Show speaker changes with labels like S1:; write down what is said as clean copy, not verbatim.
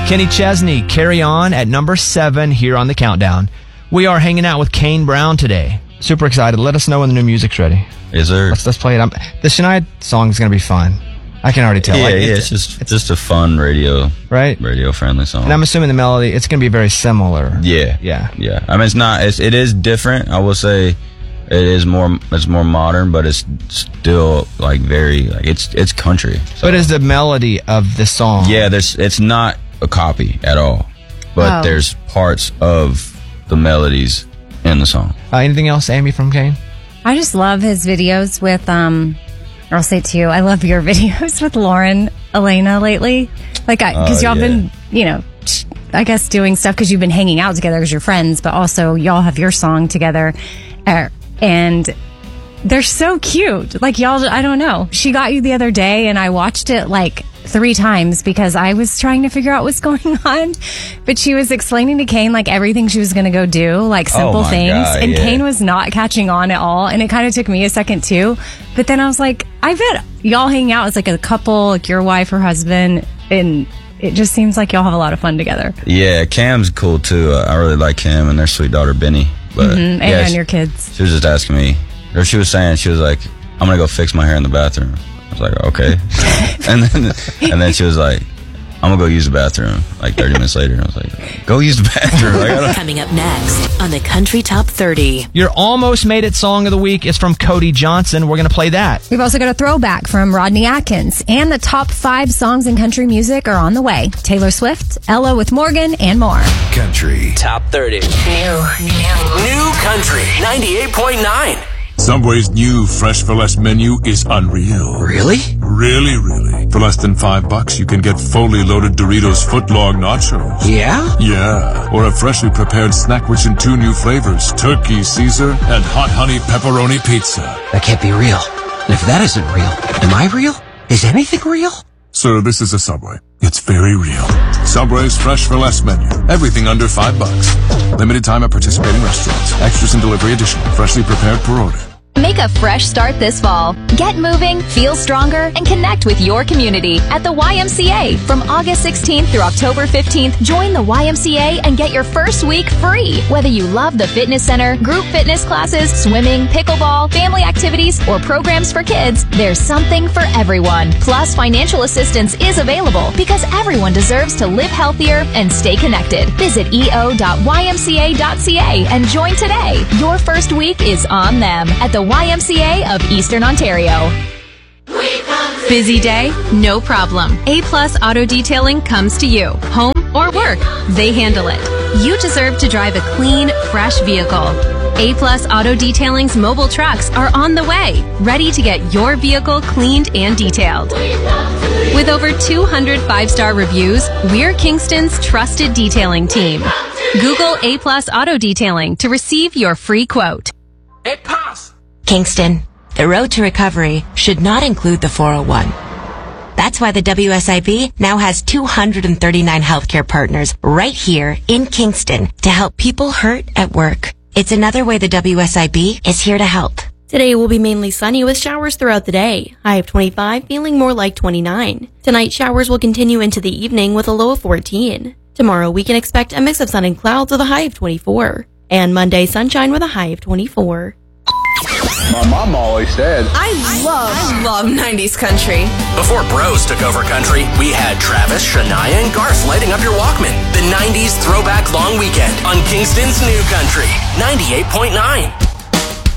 S1: Kenny Chesney, Carry On at number 7 here on the countdown. We are hanging out with Kane Brown today. Super excited. Let us know when the new music's ready.
S2: Yes, sir.
S1: Let's play it. The Shania song is going to be fun. I can already tell.
S2: Yeah, it's just a fun radio friendly song.
S1: And I'm assuming the melody, it's going to be very similar.
S2: Yeah. I mean, it is different. I will say it's more modern, but it's still it's country. So.
S1: But is the melody of the song?
S2: Yeah, it's not a copy at all, but there's parts of the melodies in the song.
S1: Anything else, Amy, from Kane?
S3: I just love his videos with, I'll say to you, I love your videos with Lauren Elena lately. Because y'all been, I guess doing stuff because you've been hanging out together as your friends, but also y'all have your song together. And they're so cute. Like, y'all, I don't know. She got you the other day, and I watched it 3 times because I was trying to figure out what's going on. But she was explaining to Kane, everything she was going to go do, simple things.
S2: God,
S3: and Kane was not catching on at all. And it kind of took me a second, too. But then I was like, I bet y'all hang out as a couple, your wife or husband, and it just seems like y'all have a lot of fun together.
S2: Yeah, Cam's cool, too. I really like Cam and their sweet daughter, Benny. But,
S3: and your kids.
S2: She was just asking me, or she was like, I'm going to go fix my hair in the bathroom. I was like, okay. and then she was like, I'm going to go use the bathroom 30 minutes later. And I was like, go use the bathroom.
S4: Coming up next on the Country Top 30.
S1: Your almost made it song of the week is from Cody Johnson. We're going to play that.
S3: We've also got a throwback from Rodney Atkins. And the top 5 songs in country music are on the way. Taylor Swift, Ella with Morgan, and more.
S5: Country Top 30. New Country 98.9.
S6: Subway's new Fresh for Less menu is unreal.
S5: Really?
S6: Really. For less than $5, you can get fully loaded Doritos footlong nachos.
S5: Yeah?
S6: Yeah. Or a freshly prepared snack rich in 2 new flavors, Turkey Caesar and Hot Honey Pepperoni Pizza.
S5: That can't be real. And if that isn't real, am I real? Is anything real?
S6: Sir, this is a Subway. It's very real. Subway's Fresh for Less menu. Everything under $5. Limited time at participating restaurants. Extras and delivery additional. Freshly prepared per order.
S7: Make a fresh start this fall. Get moving, feel stronger, and connect with your community at the YMCA. From August 16th through October 15th, join the YMCA and get your first week free. Whether you love the fitness center, group fitness classes, swimming, pickleball, family activities, or programs for kids, there's something for everyone. Plus, financial assistance is available because everyone deserves to live healthier and stay connected. Visit eo.ymca.ca and join today. Your first week is on them at the YMCA of Eastern Ontario.
S8: Busy day? No problem. A+ Auto Detailing comes to you, home or work. They handle it. You deserve to drive a clean, fresh vehicle. A+ Auto Detailing's mobile trucks are on the way, ready to get your vehicle cleaned and detailed. With over 200 5-star reviews, we're Kingston's trusted detailing team. Google A+ Auto Detailing to receive your free quote.
S5: Hey, pass!
S4: Kingston, the road to recovery should not include the 401. That's why the WSIB now has 239 healthcare partners right here in Kingston to help people hurt at work. It's another way the WSIB is here to help.
S9: Today will be mainly sunny with showers throughout the day. High of 25, feeling more like 29. Tonight, showers will continue into the evening with a low of 14. Tomorrow, we can expect a mix of sun and clouds with a high of 24. And Monday, sunshine with a high of 24.
S10: My mom always said,
S11: I love 90s country.
S5: Before bros took over country, we had Travis, Shania, and Garth lighting up your Walkman. The 90s Throwback Long Weekend on Kingston's New Country 98.9.